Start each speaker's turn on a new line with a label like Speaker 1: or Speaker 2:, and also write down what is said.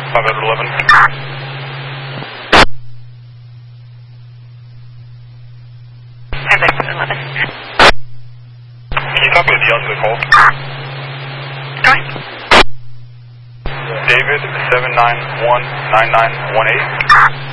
Speaker 1: 5 out of 11. Can you copy the details of the call?
Speaker 2: Go ahead.
Speaker 1: David 7919918.